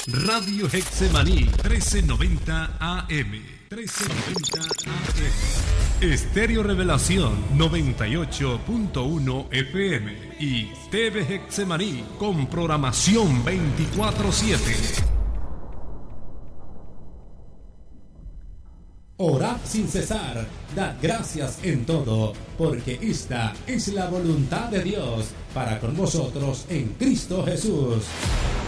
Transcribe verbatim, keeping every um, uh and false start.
Radio Hexemaní, trece noventa A M. trece noventa A M. Estéreo Revelación, noventa y ocho punto uno F M. Y T V Hexemaní, con programación veinticuatro siete. Orad sin cesar, dad gracias en todo, porque esta es la voluntad de Dios para con vosotros en Cristo Jesús.